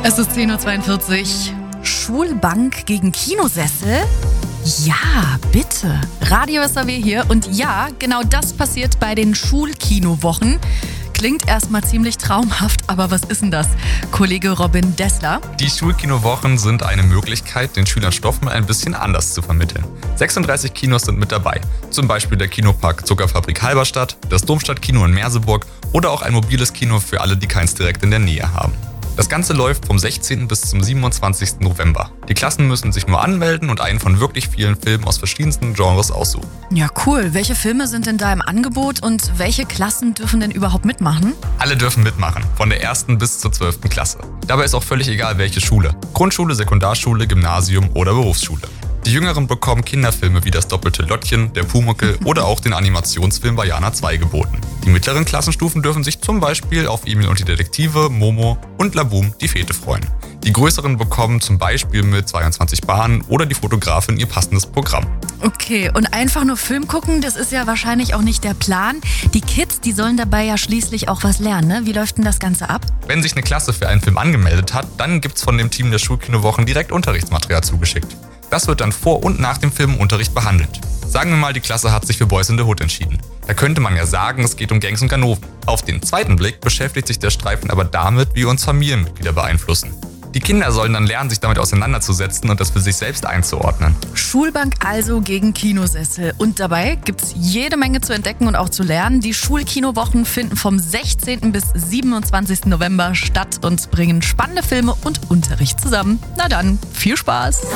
Es ist 10.42 Uhr. Schulbank gegen Kinosessel? Ja, bitte. Radio SAW hier. Und ja, genau das passiert bei den Schulkinowochen. Klingt erstmal ziemlich traumhaft, aber was ist denn das? Kollege Robin Dessler. Die Schulkinowochen sind eine Möglichkeit, den Schülern Stoff mal ein bisschen anders zu vermitteln. 36 Kinos sind mit dabei. Zum Beispiel der Kinopark Zuckerfabrik Halberstadt, das Domstadtkino in Merseburg oder auch ein mobiles Kino für alle, die keins direkt in der Nähe haben. Das Ganze läuft vom 16. bis zum 27. November. Die Klassen müssen sich nur anmelden und einen von wirklich vielen Filmen aus verschiedensten Genres aussuchen. Ja, cool. Welche Filme sind denn da im Angebot und welche Klassen dürfen denn überhaupt mitmachen? Alle dürfen mitmachen, von der 1. bis zur 12. Klasse. Dabei ist auch völlig egal, welche Schule. Grundschule, Sekundarschule, Gymnasium oder Berufsschule. Die Jüngeren bekommen Kinderfilme wie das doppelte Lottchen, der Pumuckl oder auch den Animationsfilm Bajana 2 geboten. Die mittleren Klassenstufen dürfen sich zum Beispiel auf Emil und die Detektive, Momo und Laboom die Fete freuen. Die Größeren bekommen zum Beispiel mit 22 Bahnen oder die Fotografin ihr passendes Programm. Okay, und einfach nur Film gucken, das ist ja wahrscheinlich auch nicht der Plan. Die Kids, die sollen dabei ja schließlich auch was lernen, ne? Wie läuft denn das Ganze ab? Wenn sich eine Klasse für einen Film angemeldet hat, dann gibt's von dem Team der Schulkinowochen direkt Unterrichtsmaterial zugeschickt. Das wird dann vor und nach dem Film im Unterricht behandelt. Sagen wir mal, die Klasse hat sich für Boys in the Hood entschieden. Da könnte man ja sagen, es geht um Gangs und Ganoven. Auf den zweiten Blick beschäftigt sich der Streifen aber damit, wie uns Familienmitglieder beeinflussen. Die Kinder sollen dann lernen, sich damit auseinanderzusetzen und das für sich selbst einzuordnen. Schulbank also gegen Kinosessel. Und dabei gibt's jede Menge zu entdecken und auch zu lernen. Die Schulkinowochen finden vom 16. bis 27. November statt und bringen spannende Filme und Unterricht zusammen. Na dann, viel Spaß!